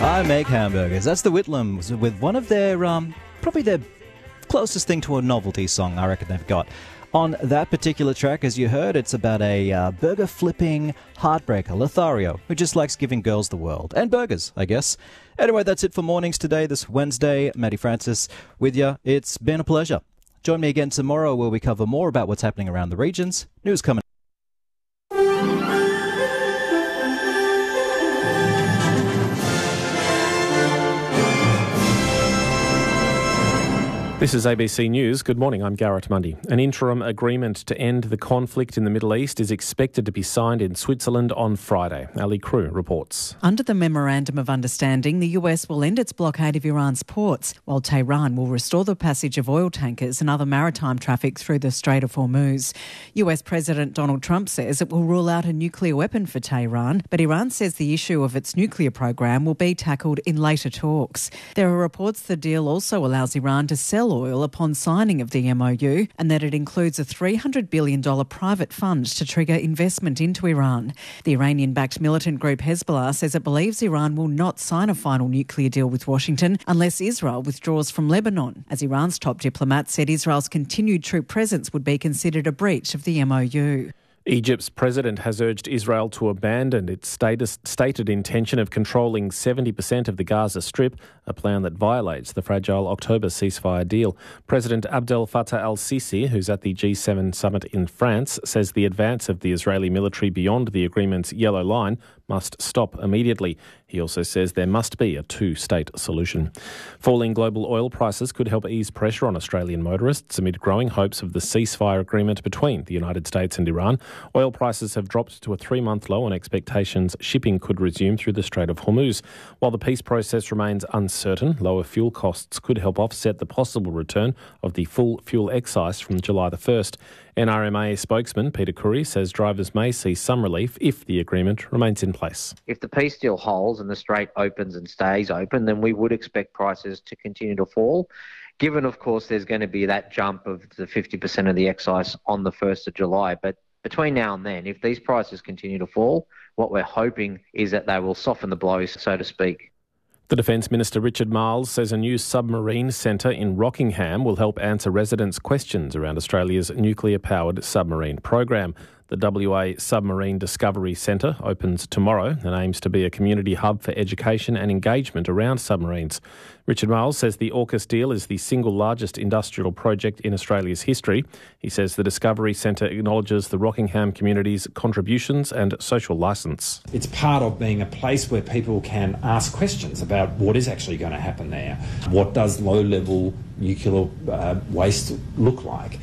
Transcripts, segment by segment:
I make hamburgers. That's the Whitlams with one of their, probably their closest thing to a novelty song I reckon they've got. On that particular track, as you heard, it's about a burger-flipping heartbreaker, Lothario, who just likes giving girls the world. And burgers, I guess. Anyway, that's it for Mornings today, this Wednesday. Matty Francis with you. It's been a pleasure. Join me again tomorrow where we cover more about what's happening around the regions. News coming. This is ABC News. Good morning, I'm Garrett Mundy. An interim agreement to end the conflict in the Middle East is expected to be signed in Switzerland on Friday. Ali Crew reports. Under the Memorandum of Understanding, the US will end its blockade of Iran's ports, while Tehran will restore the passage of oil tankers and other maritime traffic through the Strait of Hormuz. US President Donald Trump says it will rule out a nuclear weapon for Tehran, but Iran says the issue of its nuclear program will be tackled in later talks. There are reports the deal also allows Iran to sell oil upon signing of the MOU and that it includes a $300 billion private fund to trigger investment into Iran. The Iranian-backed militant group Hezbollah says it believes Iran will not sign a final nuclear deal with Washington unless Israel withdraws from Lebanon, as Iran's top diplomat said Israel's continued troop presence would be considered a breach of the MOU. Egypt's president has urged Israel to abandon its stated intention of controlling 70% of the Gaza Strip, a plan that violates the fragile October ceasefire deal. President Abdel Fattah al-Sisi, who's at the G7 summit in France, says the advance of the Israeli military beyond the agreement's yellow line must stop immediately. He also says there must be a two-state solution. Falling global oil prices could help ease pressure on Australian motorists amid growing hopes of the ceasefire agreement between the United States and Iran. Oil prices have dropped to a 3-month low on expectations shipping could resume through the Strait of Hormuz. While the peace process remains uncertain, lower fuel costs could help offset the possible return of the full fuel excise from July the 1st. NRMA spokesman Peter Curry says drivers may see some relief if the agreement remains in place. If the peace deal holds and the strait opens and stays open, then we would expect prices to continue to fall. Given, of course, there's going to be that jump of the 50% of the excise on the 1st of July. But between now and then, if these prices continue to fall, what we're hoping is that they will soften the blows, so to speak. The Defence Minister Richard Marles says a new submarine centre in Rockingham will help answer residents' questions around Australia's nuclear-powered submarine program. The WA Submarine Discovery Centre opens tomorrow and aims to be a community hub for education and engagement around submarines. Richard Marles says the AUKUS deal is the single largest industrial project in Australia's history. He says the Discovery Centre acknowledges the Rockingham community's contributions and social licence. It's part of being a place where people can ask questions about what is actually going to happen there. What does low-level nuclear waste look like?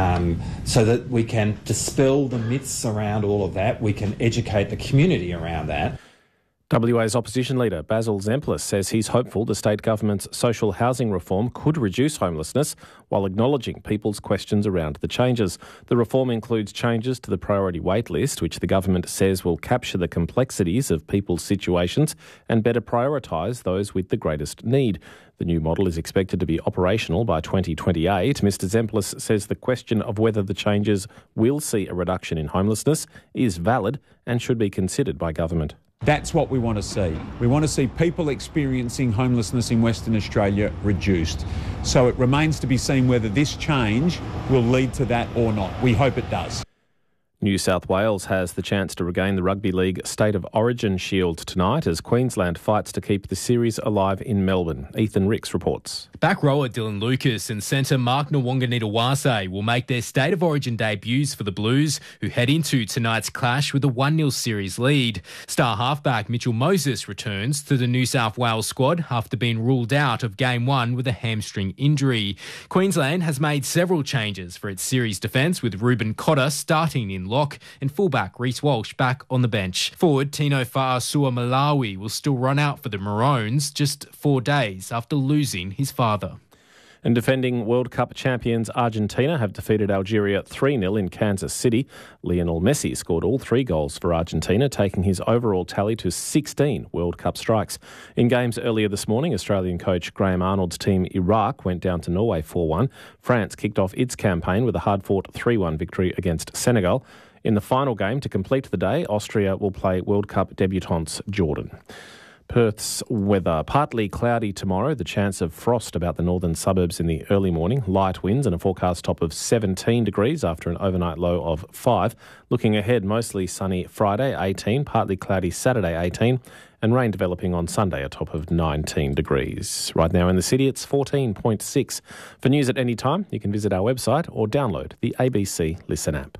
So that we can dispel the myths around all of that. We can educate the community around that. WA's opposition leader Basil Zemplis says he's hopeful the state government's social housing reform could reduce homelessness while acknowledging people's questions around the changes. The reform includes changes to the priority wait list, which the government says will capture the complexities of people's situations and better prioritise those with the greatest need. The new model is expected to be operational by 2028. Mr Zemplis says the question of whether the changes will see a reduction in homelessness is valid and should be considered by government. That's what we want to see. We want to see people experiencing homelessness in Western Australia reduced. So it remains to be seen whether this change will lead to that or not. We hope it does. New South Wales has the chance to regain the Rugby League State of Origin Shield tonight as Queensland fights to keep the series alive in Melbourne. Ethan Ricks reports. Back rower Dylan Lucas and centre Mark Nwanganitawase will make their State of Origin debuts for the Blues, who head into tonight's clash with a 1-0 series lead. Star halfback Mitchell Moses returns to the New South Wales squad after being ruled out of Game 1 with a hamstring injury. Queensland has made several changes for its series defence, with Ruben Cotter starting in lock and fullback Reece Walsh back on the bench. Forward Tino Fa'asua-Malawi will still run out for the Maroons just 4 days after losing his father. And defending World Cup champions Argentina have defeated Algeria 3-0 in Kansas City. Lionel Messi scored all 3 goals for Argentina, taking his overall tally to 16 World Cup strikes. In games earlier this morning, Australian coach Graham Arnold's team Iraq went down to Norway 4-1. France kicked off its campaign with a hard-fought 3-1 victory against Senegal. In the final game to complete the day, Austria will play World Cup debutants Jordan. Perth's weather. Partly cloudy tomorrow, the chance of frost about the northern suburbs in the early morning, light winds and a forecast top of 17 degrees after an overnight low of 5. Looking ahead, mostly sunny Friday, 18, partly cloudy Saturday, 18, and rain developing on Sunday, a top of 19 degrees. Right now in the city, it's 14.6. For news at any time, you can visit our website or download the ABC Listen app.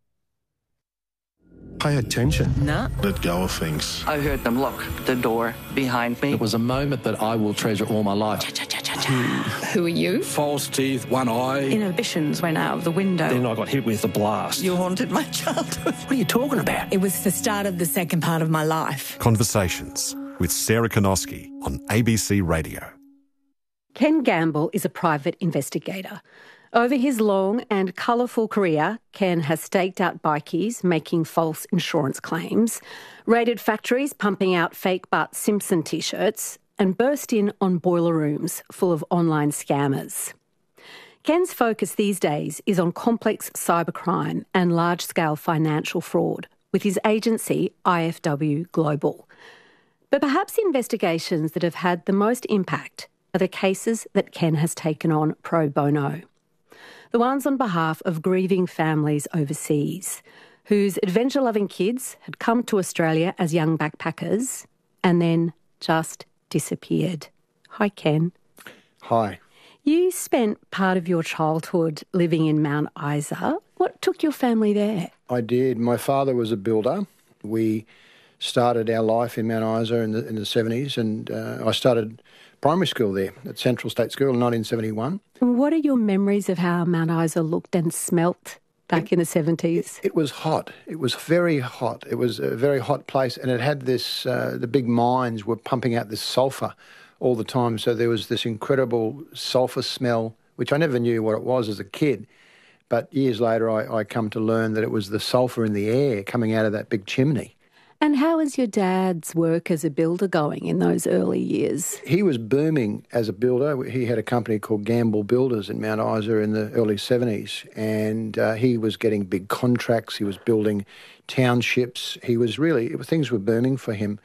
Pay attention. No. Let go of things. I heard them lock the door behind me. It was a moment that I will treasure all my life. Who are you? False teeth, one eye. Inhibitions went out of the window. Then I got hit with a blast. You haunted my childhood. What are you talking about? It was the start of the second part of my life. Conversations with Sarah Konoski on ABC Radio. Ken Gamble is a private investigator. Over his long and colourful career, Ken has staked out bikies making false insurance claims, raided factories pumping out fake Bart Simpson T-shirts, and burst in on boiler rooms full of online scammers. Ken's focus these days is on complex cybercrime and large-scale financial fraud with his agency IFW Global. But perhaps the investigations that have had the most impact are the cases that Ken has taken on pro bono. The ones on behalf of grieving families overseas, whose adventure-loving kids had come to Australia as young backpackers and then just disappeared. Hi, Ken. Hi. You spent part of your childhood living in Mount Isa. What took your family there? I did. My father was a builder. We started our life in Mount Isa in the 70s, and I started primary school there at Central State School in 1971. What are your memories of how Mount Isa looked and smelt back in the 70s? It was hot. It was very hot. It was a very hot place, and it had this, the big mines were pumping out this sulphur all the time, so there was this incredible sulphur smell, which I never knew what it was as a kid. But years later, I come to learn that it was the sulphur in the air coming out of that big chimney. And how was your dad's work as a builder going in those early years? He was booming as a builder. He had a company called Gamble Builders in Mount Isa in the early 70s, and he was getting big contracts. He was building townships. He was really, things were booming for him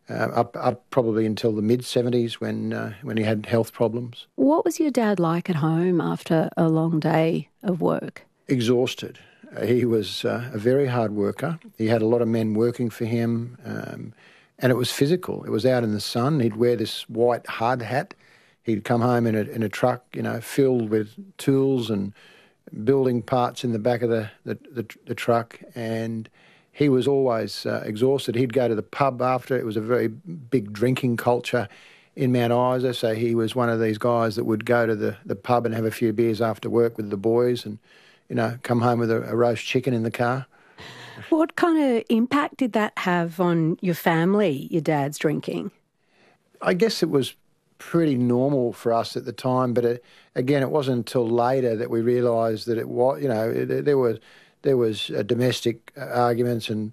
up probably until the mid-70s when he had health problems. What was your dad like at home after a long day of work? Exhausted. He was a very hard worker. He had a lot of men working for him, and it was physical. It was out in the sun. He'd wear this white hard hat. He'd come home in a truck, filled with tools and building parts in the back of the truck, and he was always exhausted. He'd go to the pub after. It was a very big drinking culture in Mount Isa, so he was one of these guys that would go to the pub and have a few beers after work with the boys and come home with a roast chicken in the car. What kind of impact did that have on your family, your dad's drinking? I guess it was pretty normal for us at the time, but it wasn't until later that we realised that it was, there was domestic arguments and,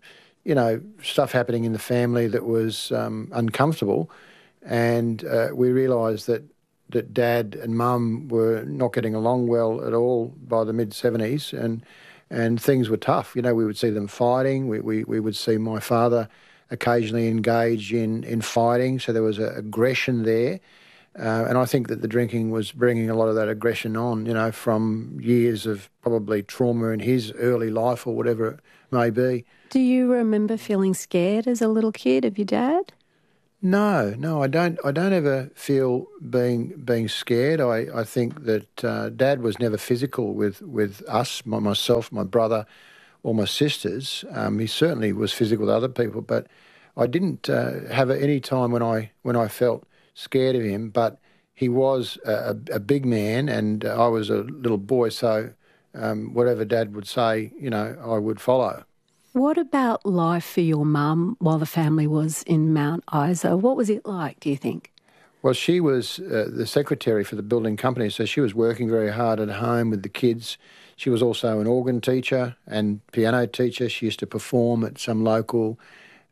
stuff happening in the family that was uncomfortable, and we realised that Dad and Mum were not getting along well at all by the mid-70s, and things were tough. We would see them fighting. We would see my father occasionally engage in fighting, so there was aggression there. And I think that the drinking was bringing a lot of that aggression on, from years of probably trauma in his early life or whatever it may be. Do you remember feeling scared as a little kid of your dad? No, I don't ever feel being scared. I think that Dad was never physical with us, myself, my brother, or my sisters. He certainly was physical with other people, but I didn't have any time when I felt scared of him. But he was a big man, and I was a little boy, so whatever Dad would say, I would follow. What about life for your mum while the family was in Mount Isa? What was it like, do you think? Well, she was the secretary for the building company, so she was working very hard at home with the kids. She was also an organ teacher and piano teacher. She used to perform at some local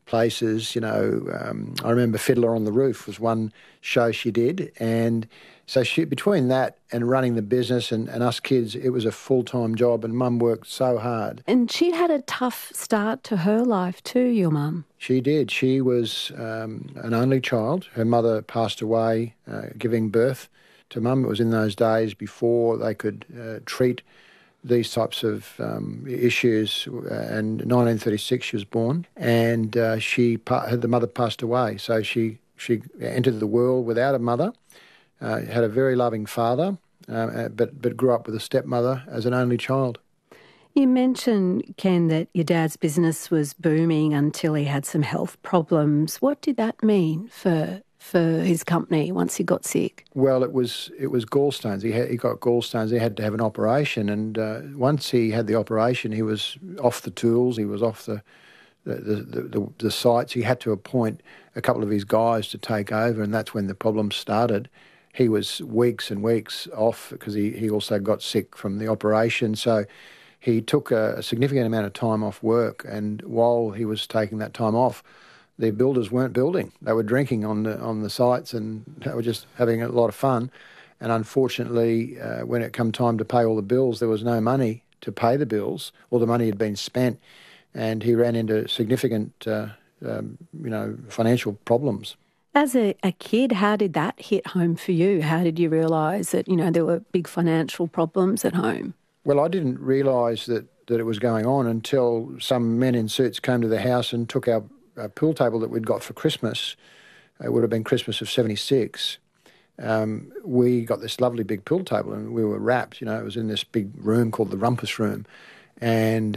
places. I remember Fiddler on the Roof was one show she did, and so between that and running the business and us kids, it was a full-time job, and Mum worked so hard. And she'd had a tough start to her life too, your mum. She did. She was an only child. Her mother passed away giving birth to Mum. It was in those days before they could treat these types of issues, and in 1936 she was born, and the mother passed away. So she entered the world without a mother. Had a very loving father, but grew up with a stepmother as an only child. You mentioned, Ken, that your dad's business was booming until he had some health problems. What did that mean for his company once he got sick? Well, it was gallstones. He got gallstones. He had to have an operation, and once he had the operation, he was off the tools. He was off the sites. He had to appoint a couple of his guys to take over, and that's when the problems started. He was weeks and weeks off because he also got sick from the operation. So he took a significant amount of time off work, and while he was taking that time off, the builders weren't building. They were drinking on the sites, and they were just having a lot of fun. And unfortunately, when it come time to pay all the bills, there was no money to pay the bills. All the money had been spent, and he ran into significant financial problems. As a kid, how did that hit home for you? How did you realise that, there were big financial problems at home? Well, I didn't realise that it was going on until some men in suits came to the house and took our pool table that we'd got for Christmas. It would have been Christmas of 76. We got this lovely big pool table, and we were wrapped. It was in this big room called the Rumpus Room. And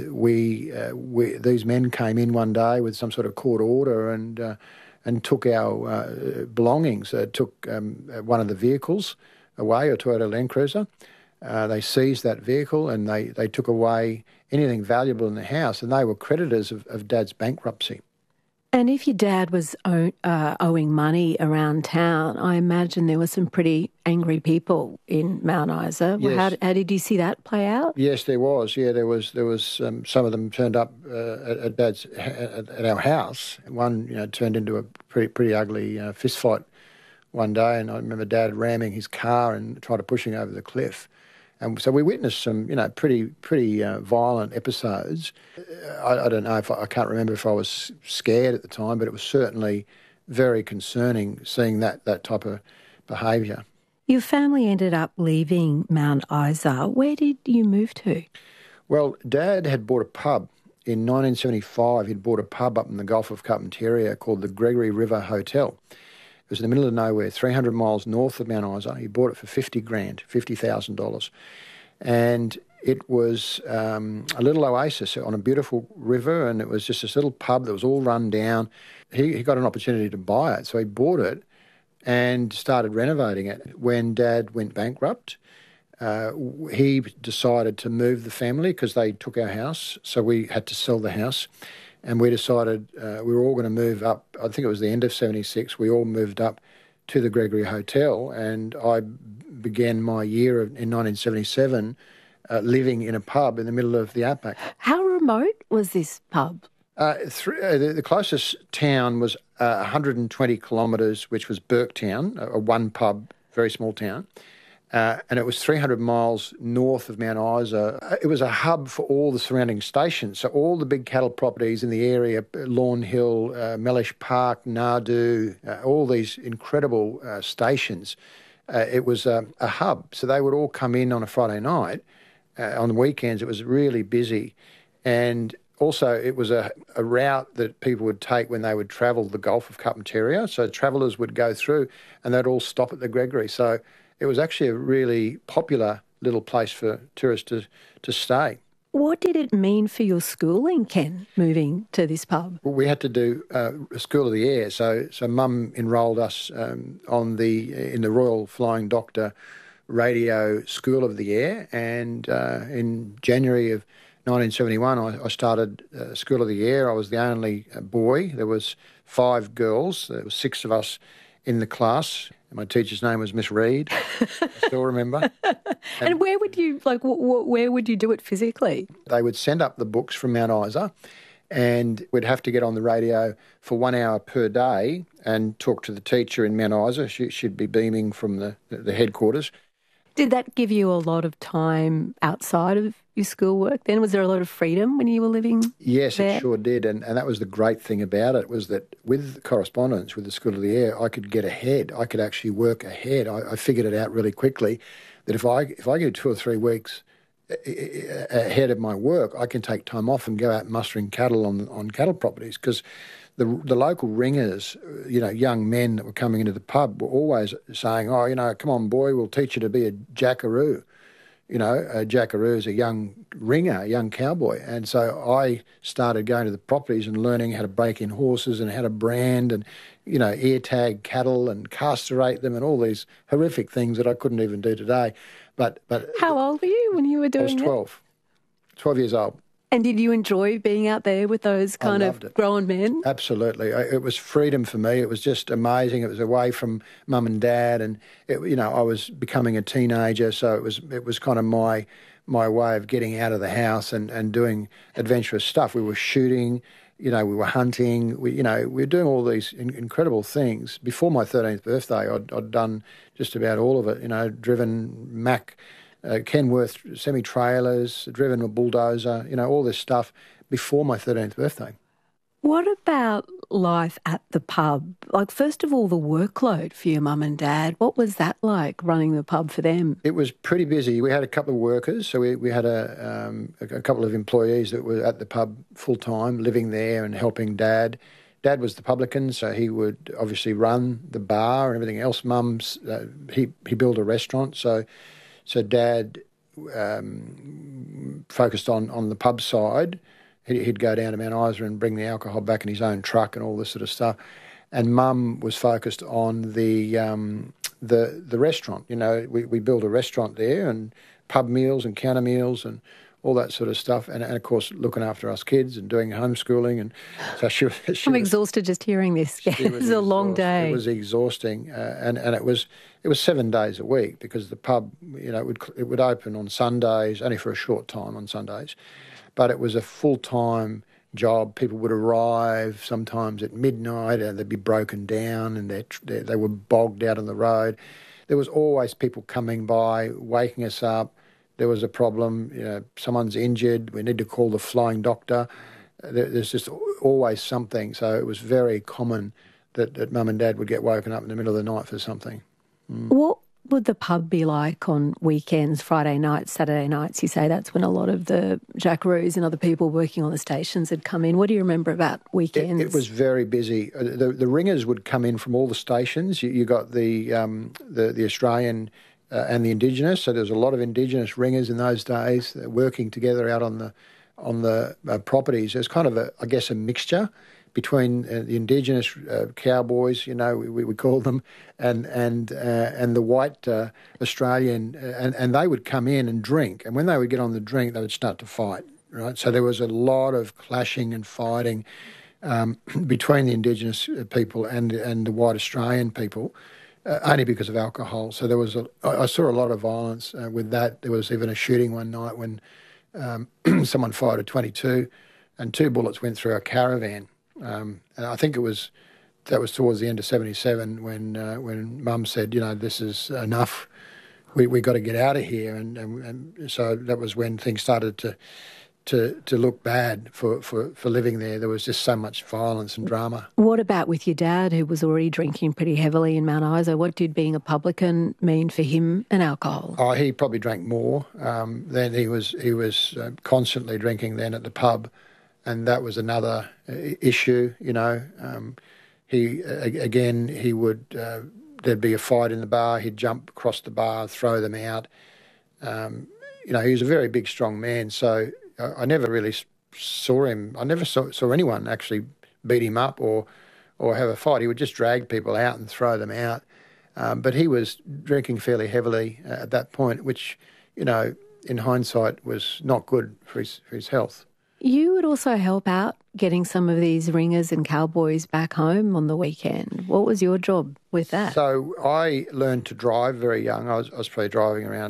these men came in one day with some sort of court order and took our belongings. Took one of the vehicles away, a Toyota Land Cruiser. They seized that vehicle, and they took away anything valuable in the house, and they were creditors of Dad's bankruptcy. And if your dad was owing money around town, I imagine there were some pretty angry people in Mount Isa. Yes. How did you see that play out? Yes, there was. Yeah, there was some of them turned up at our house. One, turned into a pretty ugly fist fight one day, and I remember Dad ramming his car and trying to push him over the cliff. And so we witnessed some, pretty violent episodes. I don't know I can't remember if I was scared at the time, but it was certainly very concerning seeing that type of behaviour. Your family ended up leaving Mount Isa. Where did you move to? Well, Dad had bought a pub. In 1975, he'd bought a pub up in the Gulf of Carpentaria called the Gregory River Hotel. It was in the middle of nowhere, 300 miles north of Mount Isa. He bought it for $50,000. And it was a little oasis on a beautiful river, and it was just this little pub that was all run down. He got an opportunity to buy it, so he bought it and started renovating it. When Dad went bankrupt, he decided to move the family because they took our house, so we had to sell the house. And we decided we were all going to move up. I think it was the end of 76. We all moved up to the Gregory Hotel, and I began my year in 1977 living in a pub in the middle of the outback. How remote was this pub? The closest town was 120 kilometres, which was Burketown, a one pub, very small town. And it was 300 miles north of Mount Isa. It was a hub for all the surrounding stations. So all the big cattle properties in the area, Lawn Hill, Mellish Park, Nadu, all these incredible stations, it was a hub. So they would all come in on a Friday night. On the weekends, it was really busy. And also, it was a route that people would take when they would travel the Gulf of Carpentaria. So travellers would go through and they'd all stop at the Gregory. So it was actually a really popular little place for tourists to stay. What did it mean for your schooling, Ken, moving to this pub? Well, we had to do a School of the Air. So Mum enrolled us in the Royal Flying Doctor Radio School of the Air, and in January of 1971, I started School of the Air. I was the only boy. There was 5 girls. There was 6 of us in the class. My teacher's name was Miss Reed. I still remember. And where would you where would you do it physically? They would send up the books from Mount Isa, and we'd have to get on the radio for 1 hour per day and talk to the teacher in Mount Isa. She'd be beaming from the headquarters. Did that give you a lot of time outside of your schoolwork then? Was there a lot of freedom when you were living Yes, there? it sure did. And that was the great thing about it, was that with correspondence with the School of the Air, I could get ahead. I could actually work ahead. I figured it out really quickly that if I get 2 or 3 weeks ahead of my work, I can take time off and go out mustering cattle on cattle properties, because the local ringers, young men that were coming into the pub were always saying, come on, boy, we'll teach you to be a jackaroo. A jackaroo is a young ringer, a young cowboy. And so I started going to the properties and learning how to break in horses and how to brand and, ear tag cattle and castrate them and all these horrific things that I couldn't even do today. But how old were you when you were doing that? I was 12 years old. And did you enjoy being out there with those kind of grown men? Absolutely. It was freedom for me. It was just amazing. It was away from mum and dad, and I was becoming a teenager, so it was kind of my way of getting out of the house and doing adventurous stuff. We were shooting, we were hunting, we were doing all these incredible things. Before my 13th birthday, I'd done just about all of it. Driven Mack. Kenworth semi-trailers, driven a bulldozer, all this stuff before my 13th birthday. What about life at the pub? Like, first of all, the workload for your mum and dad. What was that like, running the pub for them? It was pretty busy. We had a couple of workers, so we had a couple of employees that were at the pub full-time, living there and helping Dad. Dad was the publican, so he would obviously run the bar and everything else. Mum's, he built a restaurant, so Dad focused on the pub side. He'd go down to Mount Isa and bring the alcohol back in his own truck and all this sort of stuff. And Mum was focused on the restaurant. We built a restaurant there, and pub meals and counter meals and all that sort of stuff. And of course, looking after us kids and doing homeschooling. And so she I'm exhausted just hearing this. It was a long day. It was exhausting, and it was 7 days a week, because the pub, it would open on Sundays, only for a short time on Sundays, but it was a full-time job. People would arrive sometimes at midnight, and they'd be broken down, and they were bogged out on the road. There was always people coming by, waking us up. There was a problem, someone's injured, we need to call the flying doctor. There's just always something. So it was very common that Mum and Dad would get woken up in the middle of the night for something. What would the pub be like on weekends, Friday nights, Saturday nights? You say that's when a lot of the jackaroos and other people working on the stations had come in. What do you remember about weekends? It was very busy. The ringers would come in from all the stations. You got the Australian and the Indigenous. So there was a lot of Indigenous ringers in those days working together out on the properties. There's kind of a mixture between the Indigenous cowboys, we call them, and the white Australian, and they would come in and drink. And when they would get on the drink, they would start to fight, right? So there was a lot of clashing and fighting between the Indigenous people and the white Australian people. Only because of alcohol. So I saw a lot of violence with that. There was even a shooting one night when someone fired a .22 and 2 bullets went through a caravan. And I think that was towards the end of 1977 when Mum said, this is enough. We got to get out of here. And so that was when things started to look bad for living there. There was just so much violence and drama. What about with your dad, who was already drinking pretty heavily in Mount Isa? What did being a publican mean for him and alcohol? Oh, he probably drank more. Then he was constantly drinking then at the pub, and that was another issue. He would there'd be a fight in the bar. He'd jump across the bar, throw them out. He was a very big, strong man, so I never really saw him. I never saw anyone actually beat him up or have a fight. He would just drag people out and throw them out. But he was drinking fairly heavily at that point, which, in hindsight was not good for his health. You would also help out getting some of these ringers and cowboys back home on the weekend. What was your job with that? So I learned to drive very young. I was probably driving around